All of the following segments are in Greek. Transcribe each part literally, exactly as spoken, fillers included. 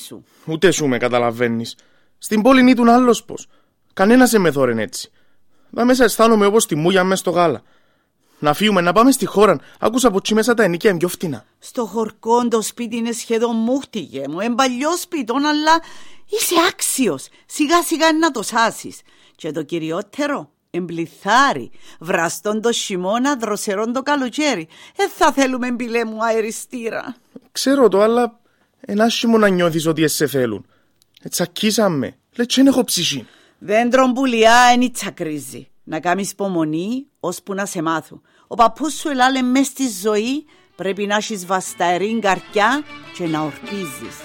σου. Ούτε σου με καταλαβαίνεις. Στην πόλη ήτουν άλλος πως. Κανένας δεν με θόρεν έτσι. Δα μέσα αισθάνομαι όπως τη μούγια μες στο γάλα. Να φύγουμε, να πάμε στη χώρα. Άκουσα από τσι μέσα τα ενοικία είναι πιο φτηνά. Στο Χορκόν το σπίτι είναι σχεδόν μούχτηγε μου. Εν παλιό σπιτόν, αλλά είσαι άξιος. Σιγά σιγά να το σάσεις. Και το κυριότερο, εμπληθάρι. Βραστόν το χειμώνα, δροσερόν το καλοκαίρι. Ε, θα θέλουμε μπιλέ μου αεριστήρα. Ξέρω το, αλλά εν άσχημο να νιώθεις ότι σε θέλουν. Ε, τσακίσαμε. Λε, τσεν έχω ψυχή. Δέντρον πουλιά εν τσακρίζει. Να κάνεις υπομονή, ώσπου να σε μάθω. Ο παππούς σου ελάλε μες στη ζωή, πρέπει να έχεις βασταερήν καρκιά και να ορκίζεις.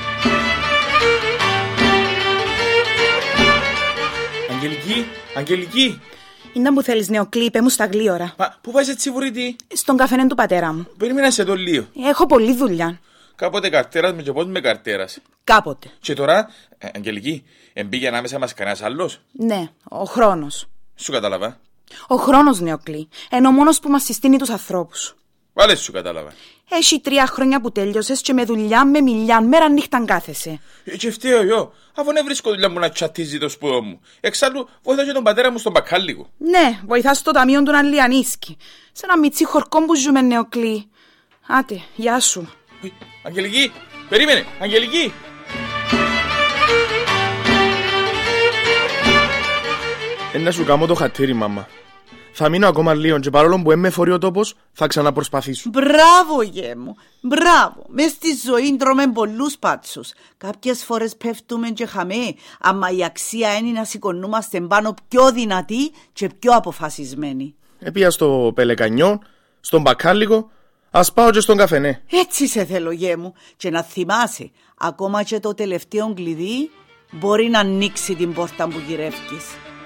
Αγγελική, Αγγελική. Είναι που θέλεις νεοκλή, είπε μου στα γλύωρα. Μα πού πάει έτσι βουρητή? Στον καφενέ του πατέρα μου. Περίμενα σε το λίγο. Έχω πολλή δουλειά. Κάποτε καρτέρας με και πώς με καρτέρας. Κάποτε. Και τώρα, ε, Αγγελική, εμπήγε ανάμεσα μας κανένας άλλος? Ναι, ο χρόνος. Σου κατάλαβα. Ο χρόνος νεοκλή. Ενώ ο μόνος που μας συστήνει τους ανθρώπους. Βάλε σου κατάλαβα. Έχει τρία χρόνια που τέλειωσες και με δουλειά, με μιλιάν, μέρα νύχταν κάθεσαι. Ε, και φταίω εγώ, αφού δεν βρίσκω δουλειά μου να τσατίζει το σπουδό μου. Εξάλλου, βοηθάω και τον πατέρα μου στον μπακάλικο. Ναι, βοηθάς στο ταμείο του να λιανίσκει. Σε ένα μιτσί χορκό που ζούμε νεοκλή. Άτε, γεια σου. Ε, Αγγελική, περίμενε, Αγγελική. Ε, να σου κάνω το χατήρι, μάμα. Θα μείνω ακόμα λίγο και παρόλο που έμμε φορεί ο τόπος, θα ξαναπροσπαθήσω. Μπράβο, γε μου, μπράβο. Μες στη ζωή τρώμε πολλούς πάτσους. Κάποιες φορές πέφτουμε και χαμέ, άμα η αξία είναι να σηκωνούμαστε πάνω πιο δυνατοί και πιο αποφασισμένοι. Επία στο πελεκανιό, στον μπακάλικο, ας πάω και στον καφενέ. Έτσι σε θέλω, γε μου, και να θυμάσαι, ακόμα και το τελευταίο κλειδί μπορεί να ανοίξει την πόρτα που γυρεύκεις.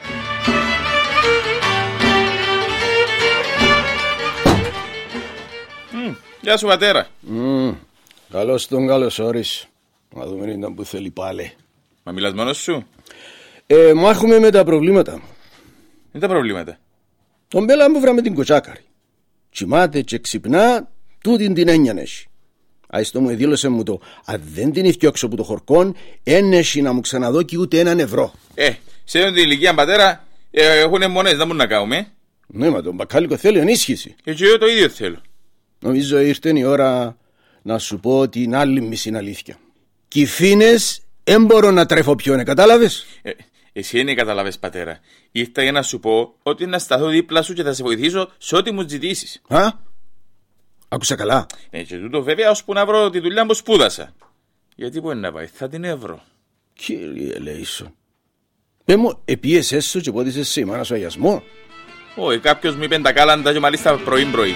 Mm, γεια σου πατέρα. Mm, καλώς τον καλώς όρις. Να δούμε ήταν που θέλει πάλι. Μα μιλάς μόνος σου? Ε, μάχομαι με τα προβλήματα μου. Είναι τα προβλήματα? Τον πέλα μου βράμε την κοτσάκαρη. Τσιμάται και ξυπνά, τούτην την έννοιαν έχει. Άιστο μου εδήλωσε μου το, αν δεν την ηθιώξω που το χορκόν, έννεση να μου ξαναδώκει ούτε έναν ευρώ. Ε, σε την ηλικία πατέρα, ε, έχουν μονές, δεν μπορούν να κάνουμε. Ναι, μα τον μπακάλικο θέλει ενίσχυση. Και εγώ το ίδιο θέλω. Νομίζω ήρθε η ώρα να σου πω την άλλη μισή αλήθεια. Κι οι φίνες δεν μπορώ να τρέφω πιο, κατάλαβες? Ε, εσύ δεν καταλάβες πατέρα. Ήρθα για να σου πω ότι να σταθώ δίπλα σου και θα σε βοηθήσω σε ό,τι μου ζητήσεις. Α, άκουσα καλά. Ε, και τούτο βέβαια ώσπου να βρω τη δουλειά που σπούδασα. Γιατί μπορεί να πάει, θα την εύρω. Κύριε Λέισον, πέ μου επίεσες σου και πόδισες σε ημάνα σου αγιασμό. Όχι, κάποιος μου είπε τα κάλαντα και μάλιστα πρωί πρωί.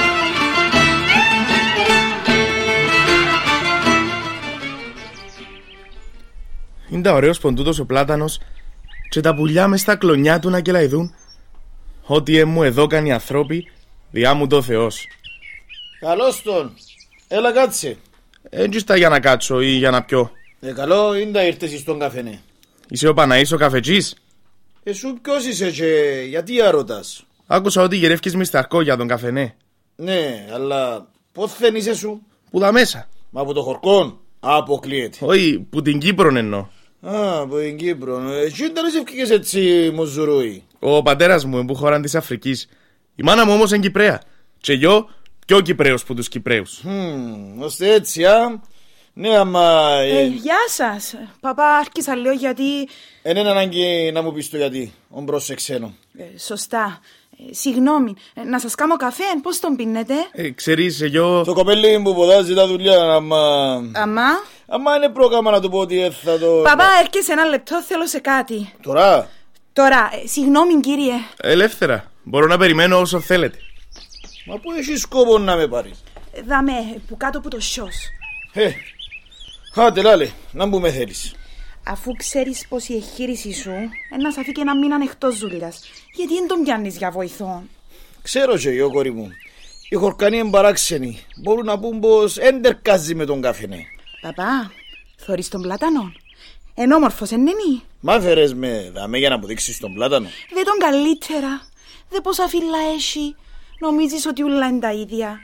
Είναι τα ωραίος ποντούτος ο πλάτανος και τα πουλιά μες στα κλονιά του να κελαϊδούν. Ό,τι έμου εδώ κάνει οι ανθρώποι, διά μου το Θεός. Καλώς τον. Έλα κάτσε. Έτσι στα για να κάτσω ή για να πιω. Ε, καλό είναι να ήρθες στον καφενέ. Είσαι ο Παναής ο καφετζής? Εσύ ποιος είσαι και γιατί αρωτάς? Άκουσα ότι γυρεύκεις μυσταρκό για τον καφενέ. Ναι, αλλά πώς δεν είσαι σου? Που τα μέσα. Μα από το χορκόν. Αποκλείεται. Όχι, που την Κύπρο εννοώ. Α, από την Κύπρο. Εσύ δεν ευκήκες έτσι μοζουρούι. Ο πατέρας μου που χώραν της Αφρικής. Η μάνα μου όμως είναι Κυπραία. Και εγώ πιο Κυπραίος που τους Κυπραίους. Hm, ώστε έτσι, α. Ναι, άμα... Ε, γεια σας. Παπά, άρχισα λέω γιατί... Εν είναι ανάγκη να μου πεις το γιατί. Ο πρόσεξε ξένο. Ε, σωστά. Ε, συγγνώμη. Ε, να σας κάνω καφέ, πώς τον πίνετε? Ε, ξέρεις, εγώ... Το κοπέλι που ποδάζει τα δουλειά, άμα... Αμά. Άμα είναι πρόγραμμα να του πω ότι θα το... Παπά, έρχεσαι ένα λεπτό, θέλω σε κάτι. Τώρα? Τώρα, ε, συγγνώμη κύριε. Ελεύθερα. Μπορώ να περιμένω όσο θέλετε. Μα πού έχει σκόπο να με πάρεις? Ε, δαμέ, που κάτω από το σιός. Ε, χάτε λάλε, να μπούμε θέλεις. Αφού ξέρεις πως η εγχείρηση σου να σε αφήκε ένα μήνα εκτός δουλειάς, γιατί δεν τον πιάνεις για βοηθό? Ξέρω και εγώ, κόρη μου. Οι χορκανοί είναι παράξενοι. Μπορούν να πούν πως έντερκάζει με τον καφενέ. Παπά, θωρείς τον πλάτανο? Εν όμορφος, εν είναι? Μα φέρες με δαμέ για να αποδείξεις τον πλάτανο. Δε τον καλύτερα. Δε πόσα φύλλα έχει. Νομίζεις ότι ούλα είναι τα ίδια?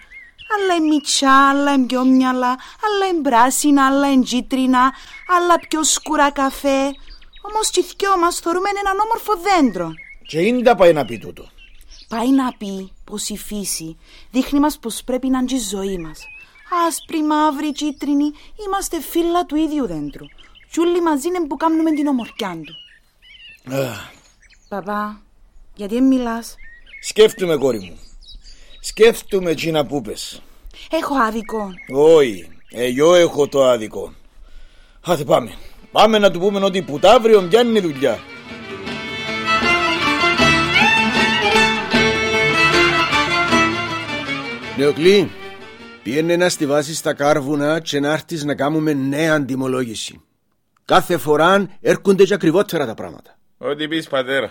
Άλλα είναι μιτσά, άλλα είναι πιο μυαλά, άλλα είναι πράσινα, άλλα είναι κίτρινα, άλλα πιο σκουρά καφέ. Όμως και οι δυο μας θεωρούμε έναν όμορφο δέντρο. Και είναι τα πάει να πει τούτο. Πάει να πει πως η φύση δείχνει μας πως πρέπει να είναι και η ζωή μας. Άσπρη, μαύρη, κίτρινη, είμαστε φύλλα του ίδιου δέντρου. Κι όλοι μαζί είναι που κάνουμε την ομορφιά του. Παπά, γιατί δεν μιλάς? Σκέφτομαι, κόρη μου. Σκέφτομαι εκείνα που πες. Έχω άδικο. Όχι, εγώ έχω το άδικο. Άθε πάμε. Πάμε να του πούμε ότι που τα αύριο πιάνει δουλειά. Νεοκλή, πήγαινε να στιβάσεις τα κάρβουνα και να έρθεις να κάνουμε νέα αντιμολόγηση. Κάθε φορά έρχονται και ακριβότερα τα πράγματα. Ό,τι πεις, πατέρα.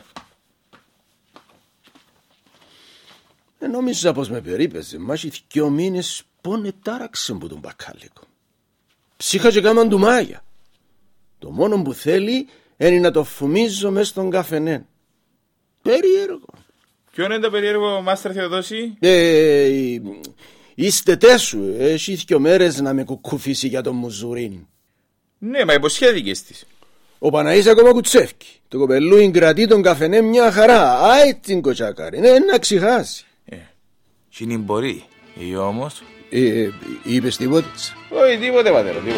Ε, νόμιζα πως με περίπεζε, μα οι δυο μήνες πόνε τάραξε που τον μπακάλικο. Ψύχα και κάμαν του μάγια. Το μόνο που θέλει είναι να το φουμίζω μες στον καφενέ. Περίεργο. Ποιο είναι το περίεργο, Μάστρε Θεοδόση? Ε, είστε τέσου, έχει δυο μέρες να με κουκουφίσει για τον Μουζουρίν. Ναι, μα υποσχέθηκες της. Ο Παναής ακόμα κουτσεύκει. Το κοπελούιν κρατεί τον καφενέ μια χαρά. Άι την κοτσάκαρη, ναι, να ξεχάσει. Ε, εκείνη μπορεί, ή όμως? Ε, είπες τίποτε? Όχι, τίποτε, πατέρα, τίποτε.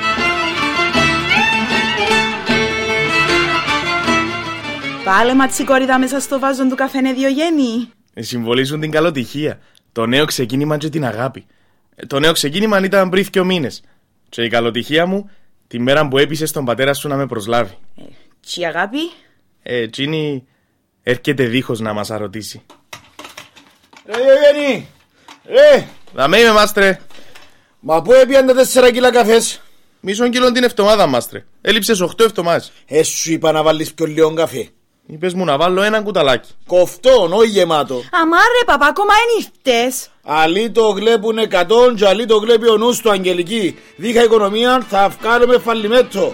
Πάλε ματσικόριδα μέσα στο βάζον του καφενέ, Διογέννη. Ε, συμβολίζουν την καλοτυχία, το νέο ξεκίνημα και την αγάπη. Ε, το νέο ξεκίνημα ήταν πριν δύο μήνες. Και η καλοτυχία μου, τη μέρα που έπεισε στον πατέρα σου να με προσλάβει. Ε, και η αγάπη? Ε, εκείνη έρχεται δίχως να μας αρωτήσει. Ρε Διογέννη, ρε. Δαμέ είμαι, μάστρε. Μα πού έπιαν τα τέσσερα κιλά καφές? Μισόν κιλόν την εβδομάδα, μάστρε. Έλειψες οχτώ εβδομάδες. Ε, σου είπα να βάλεις πιο λίγο καφέ. Είπες μου να βάλω έναν κουταλάκι. Κοφτόν, όχι γεμάτο. Αμάρε παπά, ακόμα εν ήρθες. Αλλοί το γλέπουν εκατό και αλλοί το γλέπει ο νους του, Αγγελική. Δίχα οικονομία θα βγάλουμε φαλιμέτο.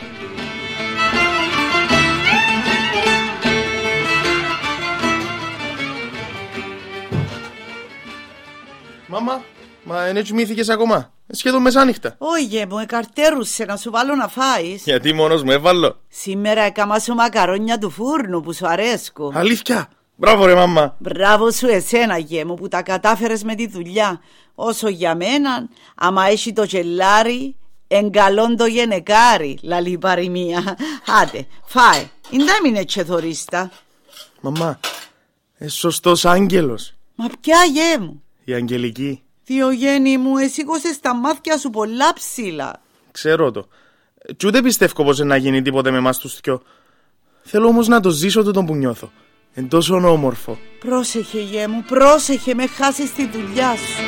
Μάμα, μα εν έτσι μύθηκες ακόμα. Σχεδόν μεσάνυχτα. Όχι μου, εκαρτέρουσε να σου βάλω να φάεις. Γιατί μόνος μου έβαλω? Σήμερα έκαμα σου μακαρόνια του φούρνου που σου αρέσκουν. Αλήθεια. Μπράβο ρε μάμα. Μπράβο σου εσένα, γε μου, που τα κατάφερες με τη δουλειά. Όσο για μένα, άμα έχει το κελάρι, εγκαλόν το γενεκάρι, λαλεί η παροιμία. Άντε, φάε. Ιντα έμεινε και θωρίστα. Μαμά, ε, σωστός άγγελος. Μα ποια, γε μου? Η Αγγελική. Διογέννη μου, εσήκωσες τα μάτια σου πολλά ψηλά. Ξέρω το. Κι ούτε πιστεύω πως να γίνει τίποτε με εμάς τους δυο. Θέλω όμως να το ζήσω τούτο που νιώθω. Εν τόσο όμορφο. Πρόσεχε, γε μου, πρόσεχε, με χάσεις τη δουλειά σου.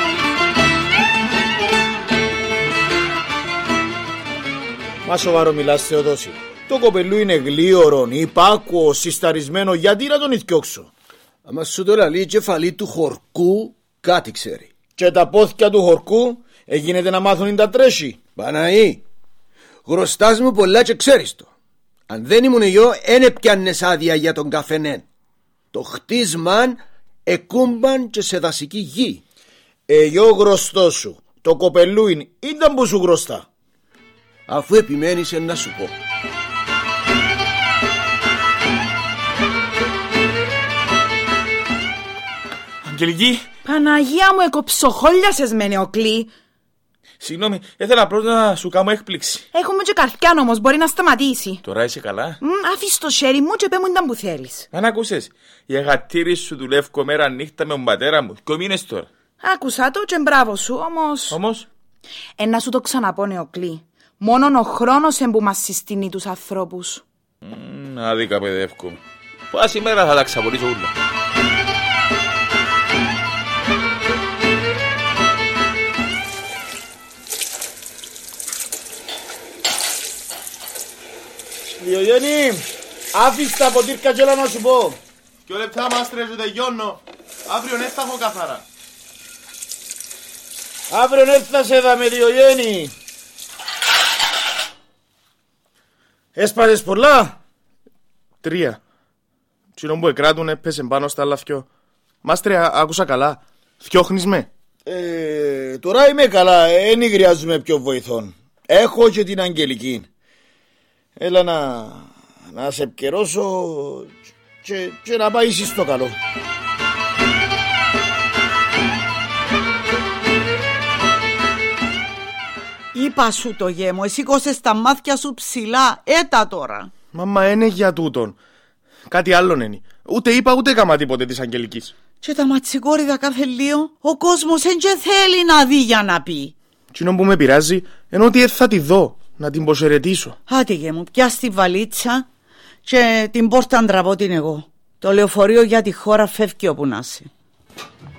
Μα σοβαρό μιλάς, Θεοδόση. Το κοπελού είναι γλίωρο, υπάκουο, συσταρισμένο. Γιατί να τον ηθιώξω? Άμα σου το λαλεί η κεφαλή του χορκού, κάτι ξέρει. Και τα πόθηκια του χορκού έγινε να μάθουν τα τρέχει. Παναή, χρωστάς μου πολλά και ξέρεις το. Αν δεν ήμουν εγώ, εν έπιανες άδεια για τον καφενέ. Το χτίσμαν εκούμπαν και σε δασική γη. Εγώ γνωστό σου. Το κοπελούιν ήταν που σου γνωστά. Αφού επιμένεις να σου πω. Αγγελική. Παναγία μου, εκοψοχόλιασες με, Νεοκλή. Συγγνώμη, ήθελα πρώτα να σου κάνω έκπληξη. Έχουμε και καρφιάν όμως, μπορεί να σταματήσει. Τώρα είσαι καλά? Μ, άφης το χέρι μου και πέ μου ήταν που θέλεις. Αν ακούσες, η αγατήρη σου δουλεύω μέρα νύχτα με τον πατέρα μου. Δυο μήνες τώρα. Άκουσα το και μπράβο σου, όμως... Όμως, Ε, να σου το ξαναπώ, Νεοκλή. Μόνον ο χρόνος εν που μας συστήνει τους ανθρώπους. μ, άδικα παιδεύκομαι. Πάση μέρα θα τα ξαπολύσω όλα. Διογέννη, άφησε τα ποτήρκα και έλα να σου πω. Δυο λεπτά μάστρε, σου τελειώνω. Αύριο δεν θα έχω καθαρά. Αύριο έφτασε δα με, Διογέννη. Έσπασες πολλά? Τρία. Τσινό που εκράτουν έπεσε πάνω στα άλλα θκιο. Μάστρε, α- άκουσα καλά. Θκιόχνεις με. Ε, τώρα είμαι καλά, δεν χρειάζομαι πιο βοηθών. Έχω και την Αγγελική. Έλα να, να σε επικαιρώσω και, και να πάει στο καλό. Είπα σου το γέμο, εσύ κόσες τα μάτια σου ψηλά, έτα τώρα. Μαμά, είναι για τούτον. Κάτι άλλον είναι. Ούτε είπα ούτε έκαμα τίποτε της Αγγελικής. Και τα ματσικόριδα κάθε λίγο, ο κόσμος δεν θέλει να δει για να πει. Τσινό που με πειράζει, ενώ ότι θα τη δω, να την ποσερετήσω. Άτε γέμο, πιάσ' τη βαλίτσα και την πόρτα ντραπώ την εγώ. Το λεωφορείο για τη χώρα φεύγει όπου να είσαι.